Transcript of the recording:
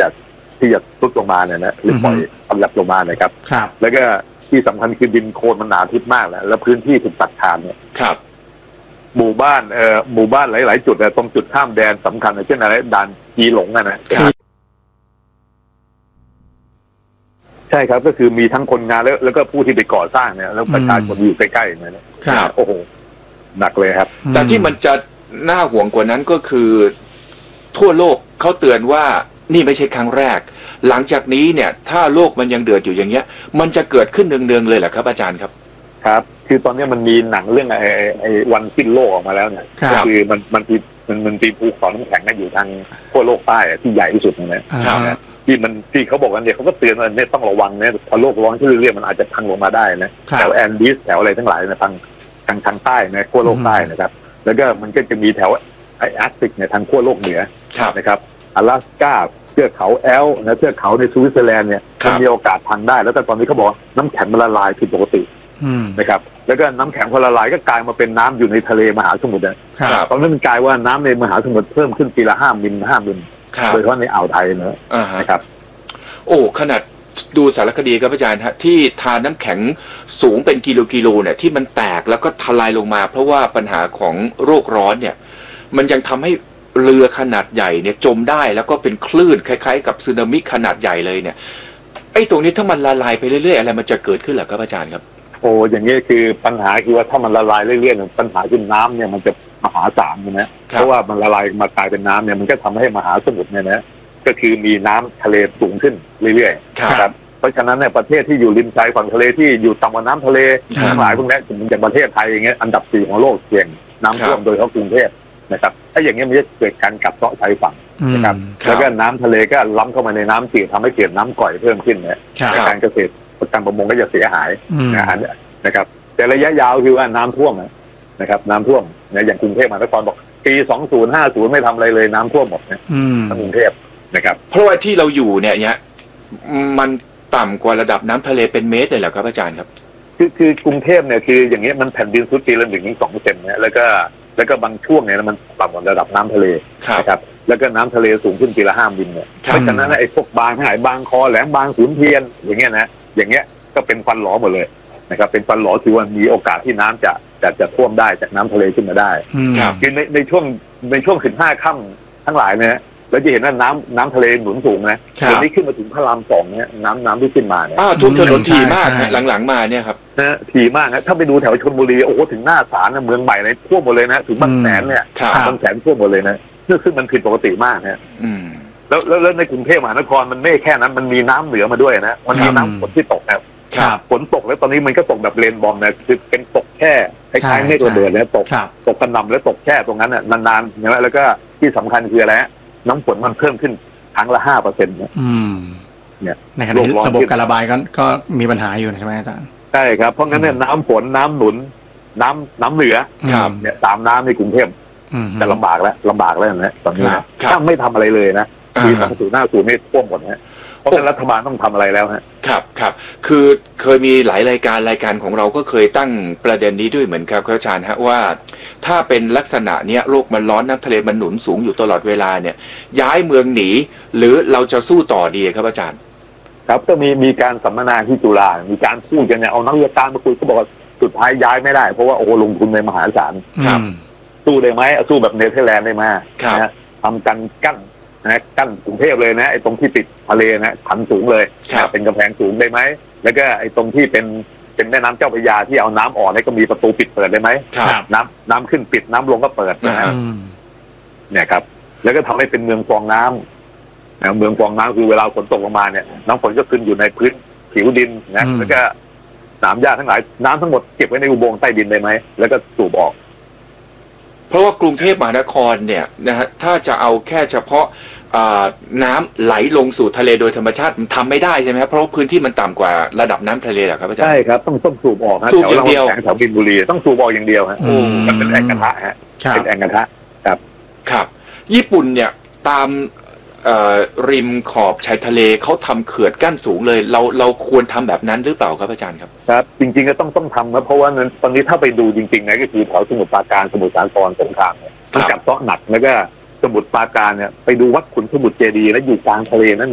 จะทรุดลงมาเนี่ยนะหรือปล่อยทำหยับลงมานะครับแล้วก็ที่สำคัญคือดินโคลนมันหนาทึบมากแล้วพื้นที่ถูกตัดขาดเนี่ยหมู่บ้านหลายๆจุดตรงจุดข้ามแดนสำคัญเช่นอะไรด่านจีหลงนะใช่ครับก็คือมีทั้งคนงานแล้วก็ผู้ที่ไปก่อสร้างเนี่ยแล้วประชาชนอยู่ใกล้ๆเนี่ยโอ้โหหนักเลยครับแต่ที่มันจะน่าห่วงกว่านั้นก็คือทั่วโลกเขาเตือนว่านี่ไม่ใช่ครั้งแรกหลังจากนี้เนี่ยถ้าโลกมันยังเดือดอยู่อย่างเงี้ยมันจะเกิดขึ้นเนืองๆเลยเหรอครับอาจารย์ครับครับคือตอนนี้มันมีหนังเรื่องไอ้วันสิ้นโลกออกมาแล้วเนี่ยคือมันตีภูเขาน้ำแข็งกันอยู่ทางขั้วโลกใต้ที่ใหญ่ที่สุดนะที่เขาบอกกันเนี่ยเขาก็เตือนว่าเนี่ยต้องระวังเนี่ยพอโลกร้อนขึ้นเรื่อยๆมันอาจจะพังลงมาได้นะแถวแอนดีสแถวอะไรทั้งหลายนะทางใต้นะขั้วโลกใต้นะครับแล้วก็มันก็จะมีแถวไออาร์กติกเนี่ยทางขั้วโลกเหนือนะครับอลาสก้าเทือกเขาแอลนะเทือกเขาในสวิตเซอร์แลนด์เนี่ยมันมีโอกาสพังได้แล้วแต่ตอนนี้เขาบอกน้ำแข็งมันละลายผิดปกตินะครับแล้วก็น้ำแข็งพอละลายก็กลายมาเป็นน้ำอยู่ในทะเลมหาสมุทรตอนนั้นมันกลายว่าน้ำในมหาสมุทรเพิ่มขึ้นปีละ5 มิลโดยเฉพาะในอ่าวไทยนะครับโอ้ขนาดดูสารคดีครับอาจารย์ฮะที่ทานน้ำแข็งสูงเป็นกิโลเนี่ยที่มันแตกแล้วก็ทลายลงมาเพราะว่าปัญหาของโรคร้อนเนี่ยมันยังทำให้เรือขนาดใหญ่เนี่ยจมได้แล้วก็เป็นคลื่นคล้ายๆกับสึนามิขนาดใหญ่เลยเนี่ยไอ้ตรงนี้ถ้ามันละลายไปเรื่อยๆอะไรมันจะเกิดขึ้นเหรอครับอาจารย์ครับโอ้อย่างนี้คือปัญหาคือว่าถ้ามันละลายเรื่อยๆปัญหาคือน้ำเนี่ยมันจะมหาศาลนะเพราะว่ามันละลายมากลายเป็นน้ำเนี่ยมันก็ทำให้มหาสมุทรเนี่ยนะก็คือมีน้ำทะเลสูงขึ้นเรื่อยๆครับเพราะฉะนั้นเนี่ยประเทศที่อยู่ริมชายฝั่งทะเลที่อยู่ต่ำกว่าน้ำทะเลทั้งหลายพวกนี้อย่างประเทศไทยอย่างเงี้ยอันดับ4ของโลกเสี่ยงน้ำท่วมโดยเฉพาะกรุงเทพนะครับถ้าอย่างนี้มันจะเกิดการกัดเซาะชายฝั่งนะครับแล้วก็น้ำทะเลก็ล้ำเข้ามาในน้ำจืดทำให้เกิดน้ำก่อยเพิ่มขึ้นเนี่ยการเกษตรการประมงก็จะเสียหายนะครับแต่ระยะยาวคือว่าน้ำท่วมนะครับน้ำท่วมเนี่ยอย่างกรุงเทพมหานครบอกปี2050ไม่ทำอะไรเลยน้ำท่วมหมดนะทั้งกรุงเทพนะครับเพราะว่าที่เราอยู่เนี่ยมันต่ำกว่าระดับน้ำทะเลเป็นเมตรเลยเหรอครับอาจารย์ครับคือกรุงเทพเนี่ยคืออย่างเงี้ยมันแผ่นดินซุดปีละ1-2%เนี่ยแล้วก็บางช่วงเนี่ยมันต่ำกว่าระดับน้ำทะเลนะครับแล้วก็น้ำทะเลสูงขึ้นปีละ5 มิลเนี่ยเพราะฉะนั้นไอ้พวกบางหายบางคอแหลมบางขุนเทียนอย่างเงี้ยนะอย่างเงี้ยก็เป็นฟันหลอหมดเลยนะครับเป็นฟันหลอคือว่ามีโอกาสที่น้ำจะท่วมได้จากน้ำทะเลขึ้นมาได้คือในช่วง15 ค่ำทั้งหลายเนี่ยเราจะเห็นว่าน้ำทะเลหนุนสูงนะตอนนี้ขึ้นมาถึงพระราม2เนี่ยน้ำที่ขึ้นมาเนี่ยทุกถนนถี่มากหลังๆมาเนี่ยครับถี่มากนะถ้าไปดูแถวชลบุรีโอ้โหถึงหน้าศาลเมืองใหม่เลยท่วมหมดเลยนะถึงบางแสนเนี่ยบางแสนท่วมหมดเลยนะซึ่งมันผิดปกติมากนะแล้วในกรุงเทพมหานครมันไม่แค่นั้นมันมีน้ำเหนือมาด้วยนะมันมีน้ำฝนที่ตกนะฝนตกแล้วตอนนี้มันก็ตกแบบเรนบอมนะคือเป็นตกแค่คล้ายๆเมฆระเบิดแล้วตกกระหน่ำแล้วตกแค่ตรงนั้นน่ะนานๆนะแล้วก็ที่สำคัญคืออะไรน้ำฝนมันเพิ่มขึ้นครั้งละ 5% เนี่ยในขณะที่ระบบการระบายก็มีปัญหาอยู่ใช่ไหมอาจารย์ใช่ครับเพราะงั้นเนี่ยน้ำฝนน้ำหนุนน้ำเหนือเนี่ย3น้ำในกรุงเทพจะลำบากแล้วนะตอนนี้นะถ้าไม่ทำอะไรเลยนะปี2050ไม่ท่วมหมดนะเพราะฉะนั้นรัฐบาลต้องทำอะไรแล้วฮะครับคือเคยมีหลายรายการของเราก็เคยตั้งประเด็นนี้ด้วยเหมือนครับอาจารย์ฮะว่าถ้าเป็นลักษณะเนี้ยโลกมันร้อนน้ำทะเลมันหนุนสูงอยู่ตลอดเวลาเนี่ยย้ายเมืองหนีหรือเราจะสู้ต่อดีครับอาจารย์ครับก็มีการสัมมนาที่จุฬามีการพูดกันเนี่ยเอานักวิชาการมาคุยก็บอกว่าสุดท้ายย้ายไม่ได้เพราะว่าโอ้ลงทุนในมหาศาลสู้ได้ไหมสู้แบบเนเธอร์แลนด์ได้ไหมนะทำกันกั้นกรุงเทพเลยนะไอ้ตรงที่ติดทะเลนะขันสูงเลยเป็นกำแพงสูงได้ไหมแล้วก็ไอ้ตรงที่เป็นแม่น้ำเจ้าพระยาที่เอาน้ำออกนี่ก็มีประตูปิดเปิดได้ไหมน้ำขึ้นปิดน้ำลงก็เปิดนะเนี่ยครับแล้วก็ทำให้เป็นเมืองฟองน้ำเมืองฟองน้ำคือเวลาฝนตกลงมาเนี่ยน้ำฝนก็ขึ้นอยู่ในพื้นผิวดินนะแล้วก็น้ำหญ้าทั้งหลายน้ำทั้งหมดเก็บไว้ในอุโมงค์ใต้ดินได้ไหมแล้วก็สูบออกเพราะว่ากรุงเทพมหานครเนี่ยนะฮะถ้าจะเอาแค่เฉพาะน้ำไหลลงสู่ทะเลโดยธรรมชาติมันทำไม่ได้ใช่ไหมครับเพราะพื้นที่มันต่ำกว่าระดับน้ำทะเลเหรอครับอาจารย์ใช่ครับต้องสูบออกนะสูบอย่างเดียวแถวบินบุรีต้องสูบออกอย่างเดียวฮะมันเป็นแอ่งกระทะฮะเป็นแอ่งกระทะครับญี่ปุ่นเนี่ยตามริมขอบชายทะเลเขาทำเขื่อนกั้นสูงเลยเราควรทำแบบนั้นหรือเปล่าครับอาจารย์ครับครับจริงๆก็ต้องทำนะเพราะว่าตอนนี้ถ้าไปดูจริงๆนะก็คือแถวสมุทรปราการสมุทรสาครสงขลาเนี่ยมันกัดเซาะหนักแล้วก็สมุทรปราการเนี่ยไปดูวัดขุนสมุทรเจดีย์แล้วอยู่กลางทะเลนั้น